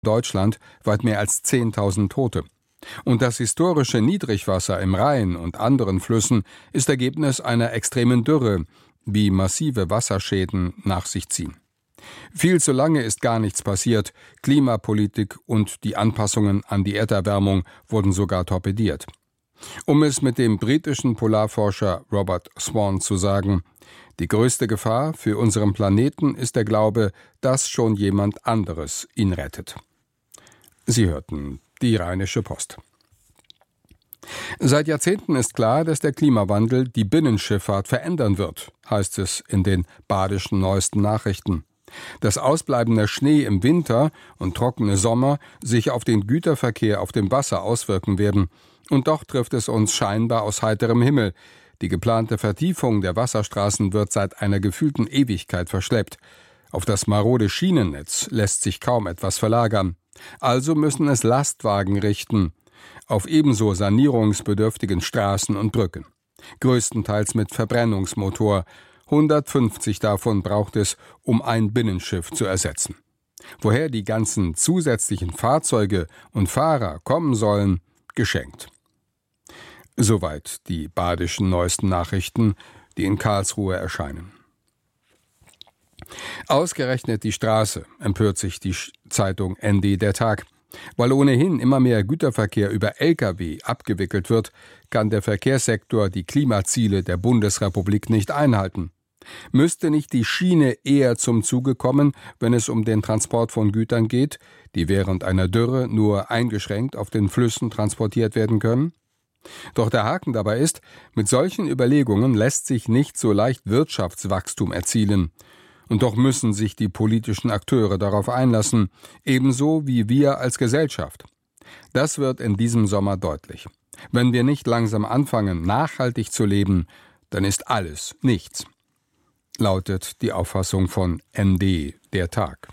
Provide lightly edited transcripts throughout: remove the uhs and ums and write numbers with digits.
Deutschland weit mehr als 10.000 Tote. Und das historische Niedrigwasser im Rhein und anderen Flüssen ist Ergebnis einer extremen Dürre, die massive Wasserschäden nach sich ziehen. Viel zu lange ist gar nichts passiert. Klimapolitik und die Anpassungen an die Erderwärmung wurden sogar torpediert. Um es mit dem britischen Polarforscher Robert Swan zu sagen: Die größte Gefahr für unseren Planeten ist der Glaube, dass schon jemand anderes ihn rettet. Sie hörten die Rheinische Post. Seit Jahrzehnten ist klar, dass der Klimawandel die Binnenschifffahrt verändern wird, heißt es in den badischen neuesten Nachrichten. Dass ausbleibender Schnee im Winter und trockene Sommer sich auf den Güterverkehr auf dem Wasser auswirken werden. Und doch trifft es uns scheinbar aus heiterem Himmel. Die geplante Vertiefung der Wasserstraßen wird seit einer gefühlten Ewigkeit verschleppt. Auf das marode Schienennetz lässt sich kaum etwas verlagern. Also müssen es Lastwagen richten. Auf ebenso sanierungsbedürftigen Straßen und Brücken. Größtenteils mit Verbrennungsmotor. 150 davon braucht es, um ein Binnenschiff zu ersetzen. Woher die ganzen zusätzlichen Fahrzeuge und Fahrer kommen sollen, geschenkt. Soweit die badischen neuesten Nachrichten, die in Karlsruhe erscheinen. Ausgerechnet die Straße, empört sich die Zeitung ND der Tag. Weil ohnehin immer mehr Güterverkehr über Lkw abgewickelt wird, kann der Verkehrssektor die Klimaziele der Bundesrepublik nicht einhalten. Müsste nicht die Schiene eher zum Zuge kommen, wenn es um den Transport von Gütern geht, die während einer Dürre nur eingeschränkt auf den Flüssen transportiert werden können? Doch der Haken dabei ist, mit solchen Überlegungen lässt sich nicht so leicht Wirtschaftswachstum erzielen. Und doch müssen sich die politischen Akteure darauf einlassen, ebenso wie wir als Gesellschaft. Das wird in diesem Sommer deutlich. Wenn wir nicht langsam anfangen, nachhaltig zu leben, dann ist alles nichts, lautet die Auffassung von ND der Tag.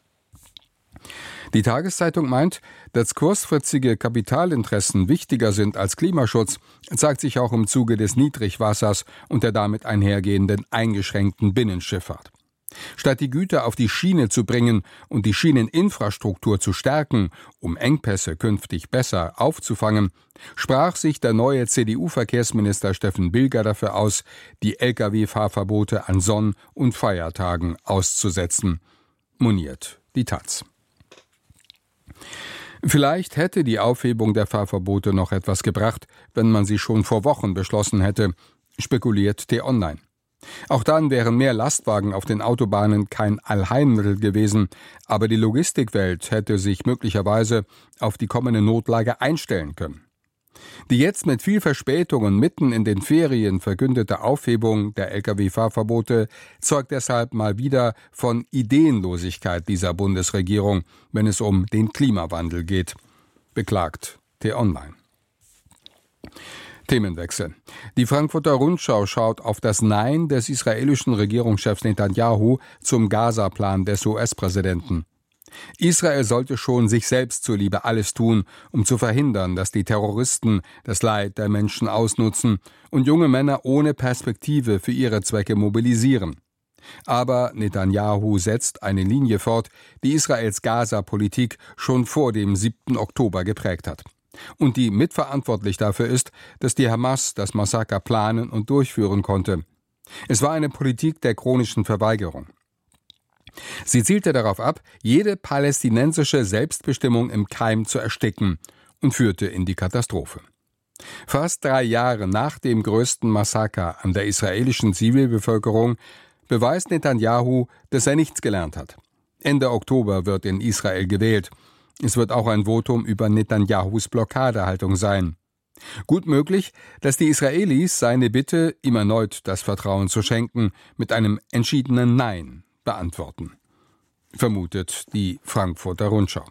Die Tageszeitung meint, dass kurzfristige Kapitalinteressen wichtiger sind als Klimaschutz, zeigt sich auch im Zuge des Niedrigwassers und der damit einhergehenden eingeschränkten Binnenschifffahrt. Statt die Güter auf die Schiene zu bringen und die Schieneninfrastruktur zu stärken, um Engpässe künftig besser aufzufangen, sprach sich der neue CDU-Verkehrsminister Steffen Bilger dafür aus, die Lkw-Fahrverbote an Sonn- und Feiertagen auszusetzen, moniert die taz. Vielleicht hätte die Aufhebung der Fahrverbote noch etwas gebracht, wenn man sie schon vor Wochen beschlossen hätte, spekuliert T-Online. Auch dann wären mehr Lastwagen auf den Autobahnen kein Allheilmittel gewesen, aber die Logistikwelt hätte sich möglicherweise auf die kommende Notlage einstellen können. Die jetzt mit viel Verspätung und mitten in den Ferien verkündete Aufhebung der Lkw-Fahrverbote zeugt deshalb mal wieder von Ideenlosigkeit dieser Bundesregierung, wenn es um den Klimawandel geht, beklagt T-Online. Themenwechsel. Die Frankfurter Rundschau schaut auf das Nein des israelischen Regierungschefs Netanyahu zum Gaza-Plan des US-Präsidenten. Israel sollte schon sich selbst zuliebe alles tun, um zu verhindern, dass die Terroristen das Leid der Menschen ausnutzen und junge Männer ohne Perspektive für ihre Zwecke mobilisieren. Aber Netanyahu setzt eine Linie fort, die Israels Gaza-Politik schon vor dem 7. Oktober geprägt hat. Und die mitverantwortlich dafür ist, dass die Hamas das Massaker planen und durchführen konnte. Es war eine Politik der chronischen Verweigerung. Sie zielte darauf ab, jede palästinensische Selbstbestimmung im Keim zu ersticken und führte in die Katastrophe. Fast 3 Jahre nach dem größten Massaker an der israelischen Zivilbevölkerung beweist Netanyahu, dass er nichts gelernt hat. Ende Oktober wird in Israel gewählt. Es wird auch ein Votum über Netanyahus Blockadehaltung sein. Gut möglich, dass die Israelis seine Bitte, ihm erneut das Vertrauen zu schenken, mit einem entschiedenen Nein beantworten, vermutet die Frankfurter Rundschau.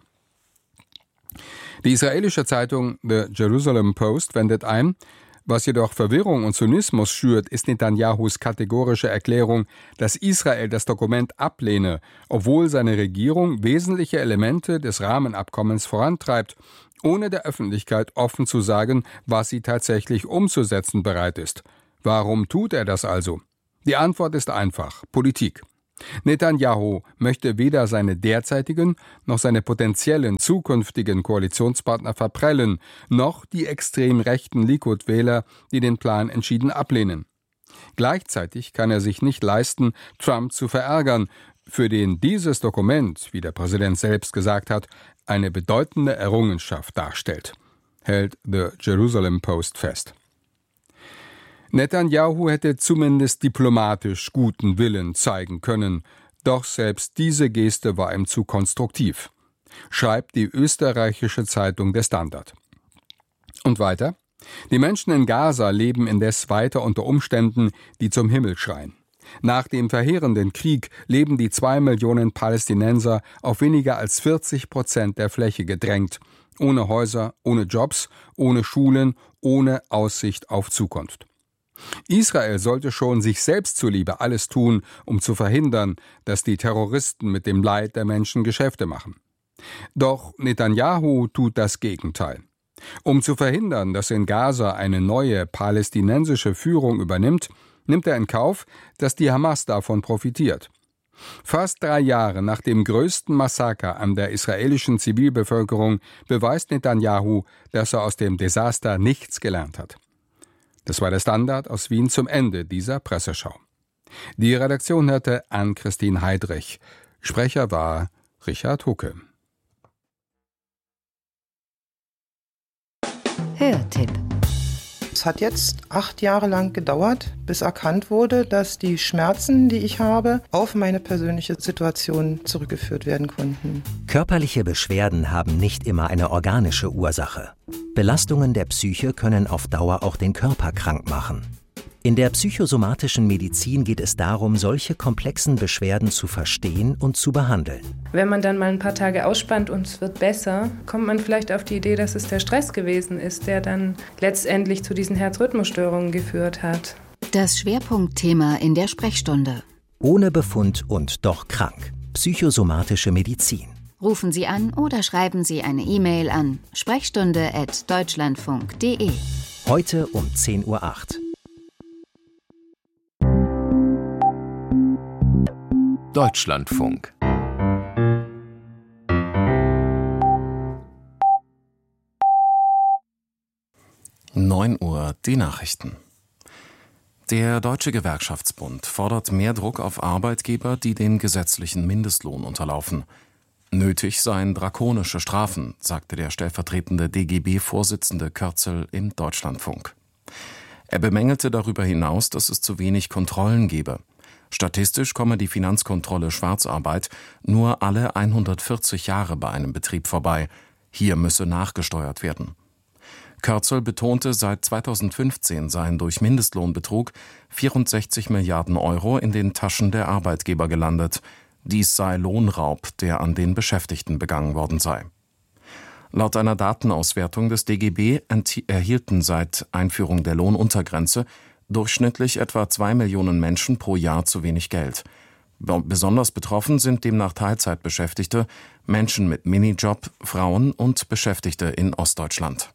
Die israelische Zeitung The Jerusalem Post wendet ein, was jedoch Verwirrung und Zynismus schürt, ist Netanyahus kategorische Erklärung, dass Israel das Dokument ablehne, obwohl seine Regierung wesentliche Elemente des Rahmenabkommens vorantreibt, ohne der Öffentlichkeit offen zu sagen, was sie tatsächlich umzusetzen bereit ist. Warum tut er das also? Die Antwort ist einfach: Politik. Netanjahu möchte weder seine derzeitigen noch seine potenziellen zukünftigen Koalitionspartner verprellen, noch die extrem rechten Likud-Wähler, die den Plan entschieden ablehnen. Gleichzeitig kann er sich nicht leisten, Trump zu verärgern, für den dieses Dokument, wie der Präsident selbst gesagt hat, eine bedeutende Errungenschaft darstellt, hält The Jerusalem Post fest. Netanjahu hätte zumindest diplomatisch guten Willen zeigen können, doch selbst diese Geste war ihm zu konstruktiv, schreibt die österreichische Zeitung Der Standard. Und weiter: Die Menschen in Gaza leben indes weiter unter Umständen, die zum Himmel schreien. Nach dem verheerenden Krieg leben die 2 Millionen Palästinenser auf weniger als 40% der Fläche gedrängt, ohne Häuser, ohne Jobs, ohne Schulen, ohne Aussicht auf Zukunft. Israel sollte schon sich selbst zuliebe alles tun, um zu verhindern, dass die Terroristen mit dem Leid der Menschen Geschäfte machen. Doch Netanjahu tut das Gegenteil. Um zu verhindern, dass in Gaza eine neue palästinensische Führung übernimmt, nimmt er in Kauf, dass die Hamas davon profitiert. Fast 3 Jahre nach dem größten Massaker an der israelischen Zivilbevölkerung beweist Netanjahu, dass er aus dem Desaster nichts gelernt hat. Das war der Standard aus Wien zum Ende dieser Presseschau. Die Redaktion hörte Ann-Christine Heidrich. Sprecher war Richard Hucke. Hörtipp. Es hat jetzt 8 Jahre lang gedauert, bis erkannt wurde, dass die Schmerzen, die ich habe, auf meine persönliche Situation zurückgeführt werden konnten. Körperliche Beschwerden haben nicht immer eine organische Ursache. Belastungen der Psyche können auf Dauer auch den Körper krank machen. In der psychosomatischen Medizin geht es darum, solche komplexen Beschwerden zu verstehen und zu behandeln. Wenn man dann mal ein paar Tage ausspannt und es wird besser, kommt man vielleicht auf die Idee, dass es der Stress gewesen ist, der dann letztendlich zu diesen Herzrhythmusstörungen geführt hat. Das Schwerpunktthema in der Sprechstunde. Ohne Befund und doch krank. Psychosomatische Medizin. Rufen Sie an oder schreiben Sie eine E-Mail an sprechstunde@deutschlandfunk.de. Heute um 10:08 Uhr. Deutschlandfunk. (9 Uhr) die Nachrichten. Der Deutsche Gewerkschaftsbund fordert mehr Druck auf Arbeitgeber, die den gesetzlichen Mindestlohn unterlaufen. Nötig seien drakonische Strafen, sagte der stellvertretende DGB-Vorsitzende Körzel im Deutschlandfunk. Er bemängelte darüber hinaus, dass es zu wenig Kontrollen gebe. Statistisch komme die Finanzkontrolle Schwarzarbeit nur alle 140 Jahre bei einem Betrieb vorbei. Hier müsse nachgesteuert werden. Körzel betonte, seit 2015 seien durch Mindestlohnbetrug 64 Milliarden Euro in den Taschen der Arbeitgeber gelandet. Dies sei Lohnraub, der an den Beschäftigten begangen worden sei. Laut einer Datenauswertung des DGB erhielten seit Einführung der Lohnuntergrenze durchschnittlich etwa 2 Millionen Menschen pro Jahr zu wenig Geld. Besonders betroffen sind demnach Teilzeitbeschäftigte, Menschen mit Minijob, Frauen und Beschäftigte in Ostdeutschland.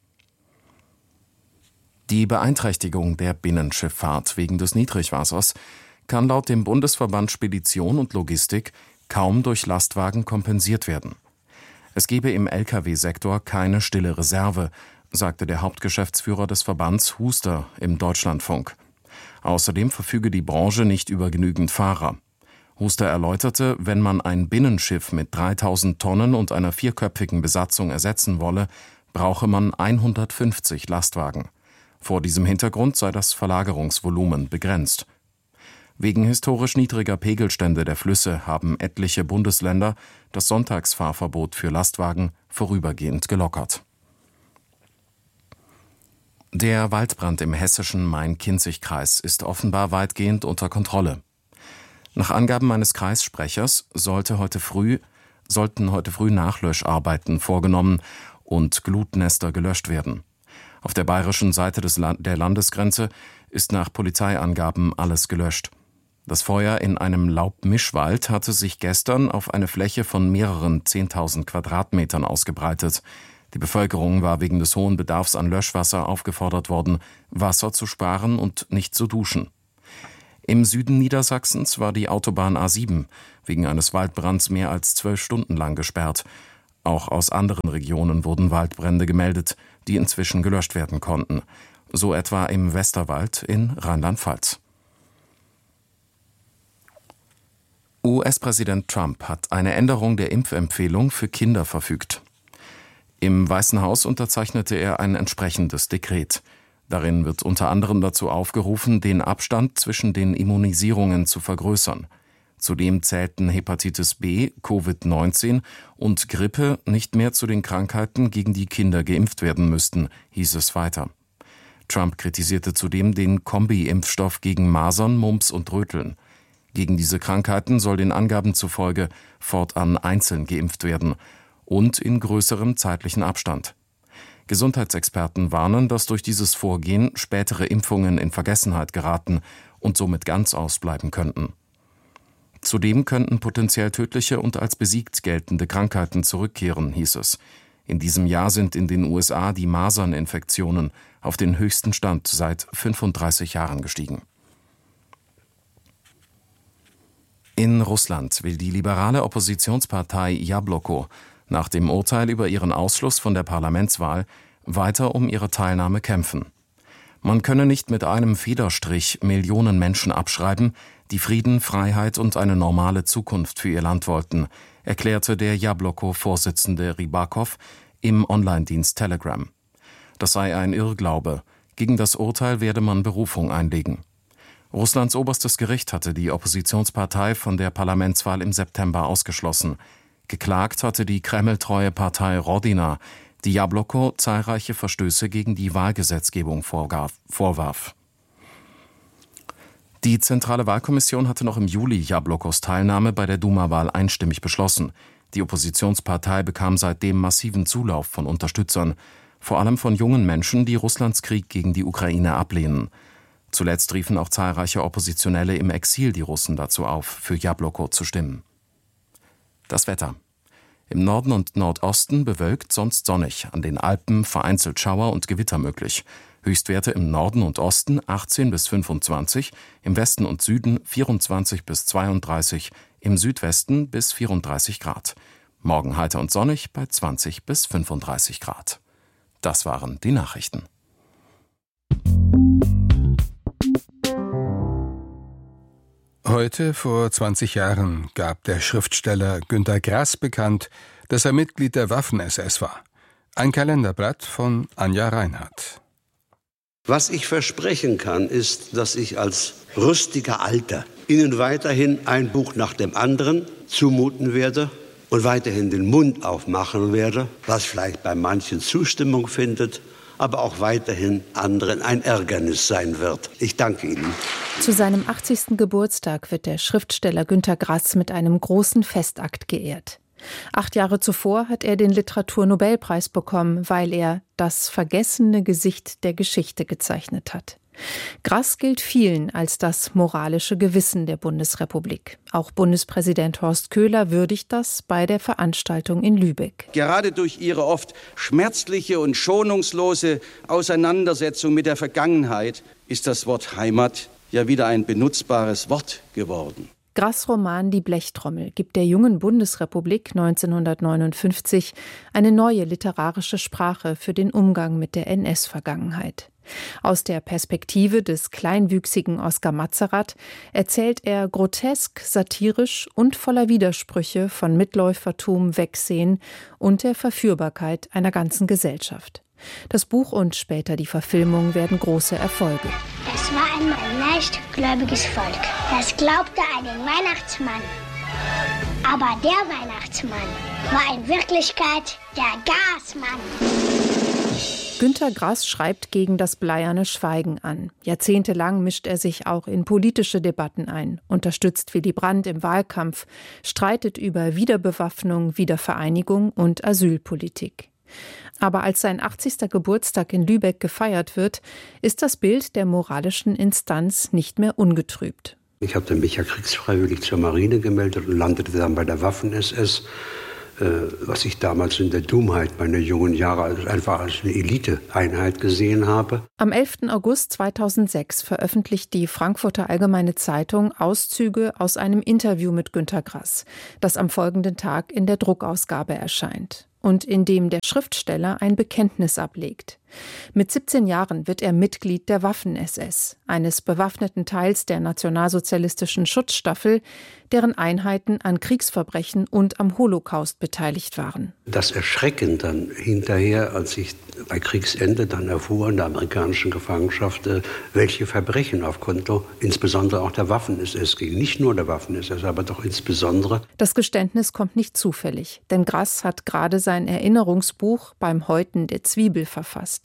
Die Beeinträchtigung der Binnenschifffahrt wegen des Niedrigwassers kann laut dem Bundesverband Spedition und Logistik kaum durch Lastwagen kompensiert werden. Es gebe im Lkw-Sektor keine stille Reserve, sagte der Hauptgeschäftsführer des Verbands Huster im Deutschlandfunk. Außerdem verfüge die Branche nicht über genügend Fahrer. Huster erläuterte, wenn man ein Binnenschiff mit 3000 Tonnen und einer 4-köpfigen Besatzung ersetzen wolle, brauche man 150 Lastwagen. Vor diesem Hintergrund sei das Verlagerungsvolumen begrenzt. Wegen historisch niedriger Pegelstände der Flüsse haben etliche Bundesländer das Sonntagsfahrverbot für Lastwagen vorübergehend gelockert. Der Waldbrand im hessischen Main-Kinzig-Kreis ist offenbar weitgehend unter Kontrolle. Nach Angaben eines Kreissprechers sollten heute früh Nachlöscharbeiten vorgenommen und Glutnester gelöscht werden. Auf der bayerischen Seite der Landesgrenze ist nach Polizeiangaben alles gelöscht. Das Feuer in einem Laubmischwald hatte sich gestern auf eine Fläche von mehreren 10.000 Quadratmetern ausgebreitet. Die Bevölkerung war wegen des hohen Bedarfs an Löschwasser aufgefordert worden, Wasser zu sparen und nicht zu duschen. Im Süden Niedersachsens war die Autobahn A7 wegen eines Waldbrands mehr als 12 Stunden lang gesperrt. Auch aus anderen Regionen wurden Waldbrände gemeldet, die inzwischen gelöscht werden konnten. So etwa im Westerwald in Rheinland-Pfalz. US-Präsident Trump hat eine Änderung der Impfempfehlung für Kinder verfügt. Im Weißen Haus unterzeichnete er ein entsprechendes Dekret. Darin wird unter anderem dazu aufgerufen, den Abstand zwischen den Immunisierungen zu vergrößern. Zudem zählten Hepatitis B, Covid-19 und Grippe nicht mehr zu den Krankheiten, gegen die Kinder geimpft werden müssten, hieß es weiter. Trump kritisierte zudem den Kombi-Impfstoff gegen Masern, Mumps und Röteln. Gegen diese Krankheiten soll den Angaben zufolge fortan einzeln geimpft werden und in größerem zeitlichen Abstand. Gesundheitsexperten warnen, dass durch dieses Vorgehen spätere Impfungen in Vergessenheit geraten und somit ganz ausbleiben könnten. Zudem könnten potenziell tödliche und als besiegt geltende Krankheiten zurückkehren, hieß es. In diesem Jahr sind in den USA die Maserninfektionen auf den höchsten Stand seit 35 Jahren gestiegen. In Russland will die liberale Oppositionspartei Jabloko nach dem Urteil über ihren Ausschluss von der Parlamentswahl weiter um ihre Teilnahme kämpfen. Man könne nicht mit einem Federstrich Millionen Menschen abschreiben, die Frieden, Freiheit und eine normale Zukunft für ihr Land wollten, erklärte der Jabloko-Vorsitzende Rybakov im Online-Dienst Telegram. Das sei ein Irrglaube. Gegen das Urteil werde man Berufung einlegen. Russlands oberstes Gericht hatte die Oppositionspartei von der Parlamentswahl im September ausgeschlossen. Geklagt hatte die kremltreue Partei Rodina, die Jabloko zahlreiche Verstöße gegen die Wahlgesetzgebung vorwarf. Die Zentrale Wahlkommission hatte noch im Juli Jablokos Teilnahme bei der Duma-Wahl einstimmig beschlossen. Die Oppositionspartei bekam seitdem massiven Zulauf von Unterstützern, vor allem von jungen Menschen, die Russlands Krieg gegen die Ukraine ablehnen. Zuletzt riefen auch zahlreiche Oppositionelle im Exil die Russen dazu auf, für Jabloko zu stimmen. Das Wetter. Im Norden und Nordosten bewölkt, sonst sonnig, an den Alpen vereinzelt Schauer und Gewitter möglich. Höchstwerte im Norden und Osten 18 bis 25, im Westen und Süden 24 bis 32, im Südwesten bis 34 Grad. Morgen heiter und sonnig bei 20 bis 35 Grad. Das waren die Nachrichten. Heute vor 20 Jahren gab der Schriftsteller Günter Grass bekannt, dass er Mitglied der Waffen-SS war. Ein Kalenderblatt von Anja Reinhardt. Was ich versprechen kann, ist, dass ich als rüstiger Alter Ihnen weiterhin ein Buch nach dem anderen zumuten werde und weiterhin den Mund aufmachen werde, was vielleicht bei manchen Zustimmung findet, aber auch weiterhin anderen ein Ärgernis sein wird. Ich danke Ihnen. Zu seinem 80. Geburtstag wird der Schriftsteller Günter Grass mit einem großen Festakt geehrt. 8 Jahre zuvor hat er den Literaturnobelpreis bekommen, weil er das vergessene Gesicht der Geschichte gezeichnet hat. Grass gilt vielen als das moralische Gewissen der Bundesrepublik. Auch Bundespräsident Horst Köhler würdigt das bei der Veranstaltung in Lübeck. Gerade durch ihre oft schmerzliche und schonungslose Auseinandersetzung mit der Vergangenheit ist das Wort Heimat ja wieder ein benutzbares Wort geworden. Grass' Roman Die Blechtrommel gibt der jungen Bundesrepublik 1959 eine neue literarische Sprache für den Umgang mit der NS-Vergangenheit. Aus der Perspektive des kleinwüchsigen Oskar Matzerath erzählt er grotesk, satirisch und voller Widersprüche von Mitläufertum, Wegsehen und der Verführbarkeit einer ganzen Gesellschaft. Das Buch und später die Verfilmung werden große Erfolge. Es war einmal ein leichtgläubiges Volk, das glaubte an den Weihnachtsmann. Aber der Weihnachtsmann war in Wirklichkeit der Gasmann. Günter Grass schreibt gegen das bleierne Schweigen an. Jahrzehntelang mischt er sich auch in politische Debatten ein, unterstützt Willy Brandt im Wahlkampf, streitet über Wiederbewaffnung, Wiedervereinigung und Asylpolitik. Aber als sein 80. Geburtstag in Lübeck gefeiert wird, ist das Bild der moralischen Instanz nicht mehr ungetrübt. Ich habe mich ja kriegsfreiwillig zur Marine gemeldet und landete dann bei der Waffen-SS. was ich damals in der Dummheit meiner jungen Jahre einfach als eine Eliteeinheit gesehen habe. Am 11. August 2006 veröffentlicht die Frankfurter Allgemeine Zeitung Auszüge aus einem Interview mit Günter Grass, das am folgenden Tag in der Druckausgabe erscheint und in dem der Schriftsteller ein Bekenntnis ablegt. Mit 17 Jahren wird er Mitglied der Waffen-SS, eines bewaffneten Teils der nationalsozialistischen Schutzstaffel, deren Einheiten an Kriegsverbrechen und am Holocaust beteiligt waren. Das Erschrecken dann hinterher, als ich bei Kriegsende dann erfuhr in der amerikanischen Gefangenschaft, welche Verbrechen auf Konto, insbesondere auch der Waffen-SS ging. Nicht nur der Waffen-SS, aber doch insbesondere. Das Geständnis kommt nicht zufällig, denn Grass hat gerade sein Erinnerungsbuch Beim Häuten der Zwiebel verfasst.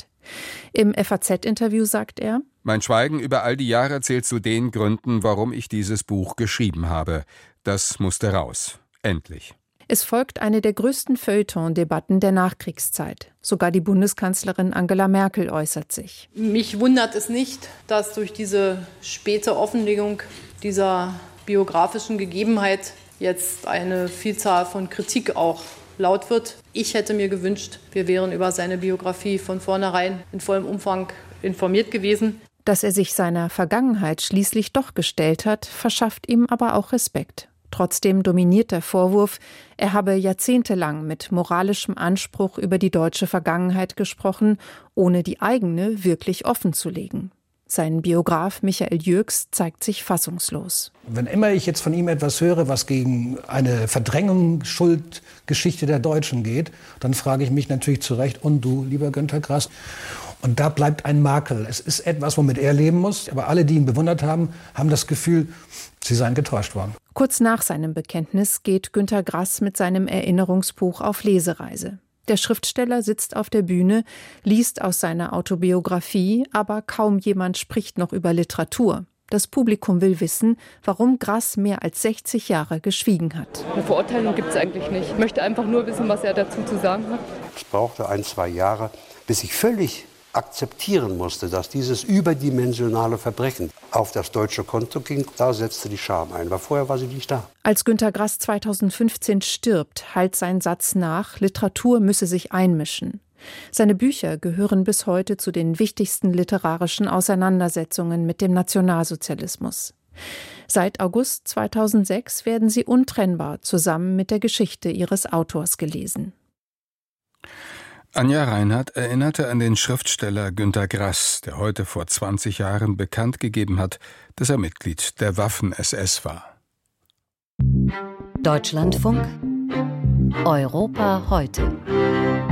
Im FAZ-Interview sagt er: Mein Schweigen über all die Jahre zählt zu den Gründen, warum ich dieses Buch geschrieben habe. Das musste raus. Endlich. Es folgt eine der größten Feuilleton-Debatten der Nachkriegszeit. Sogar die Bundeskanzlerin Angela Merkel äußert sich. Mich wundert es nicht, dass durch diese späte Offenlegung dieser biografischen Gegebenheit jetzt eine Vielzahl von Kritik auch laut wird. Ich hätte mir gewünscht, wir wären über seine Biografie von vornherein in vollem Umfang informiert gewesen. Dass er sich seiner Vergangenheit schließlich doch gestellt hat, verschafft ihm aber auch Respekt. Trotzdem dominiert der Vorwurf, er habe jahrzehntelang mit moralischem Anspruch über die deutsche Vergangenheit gesprochen, ohne die eigene wirklich offenzulegen. Sein Biograf Michael Jürgs zeigt sich fassungslos. Wenn immer ich jetzt von ihm etwas höre, was gegen eine Verdrängung, Schuldgeschichte der Deutschen geht, dann frage ich mich natürlich zu Recht, und du, lieber Günter Grass? Und da bleibt ein Makel. Es ist etwas, womit er leben muss, aber alle, die ihn bewundert haben, haben das Gefühl, sie seien getäuscht worden. Kurz nach seinem Bekenntnis geht Günter Grass mit seinem Erinnerungsbuch auf Lesereise. Der Schriftsteller sitzt auf der Bühne, liest aus seiner Autobiografie, aber kaum jemand spricht noch über Literatur. Das Publikum will wissen, warum Grass mehr als 60 Jahre geschwiegen hat. Eine Verurteilung gibt es eigentlich nicht. Ich möchte einfach nur wissen, was er dazu zu sagen hat. Es brauchte 1-2 Jahre, bis ich völlig akzeptieren musste, dass dieses überdimensionale Verbrechen auf das deutsche Konto ging. Da setzte die Scham ein, weil vorher war sie nicht da. Als Günter Grass 2015 stirbt, hallt sein Satz nach, Literatur müsse sich einmischen. Seine Bücher gehören bis heute zu den wichtigsten literarischen Auseinandersetzungen mit dem Nationalsozialismus. Seit August 2006 werden sie untrennbar zusammen mit der Geschichte ihres Autors gelesen. Anja Reinhardt erinnerte an den Schriftsteller Günter Grass, der heute vor 20 Jahren bekannt gegeben hat, dass er Mitglied der Waffen-SS war. Deutschlandfunk Europa heute.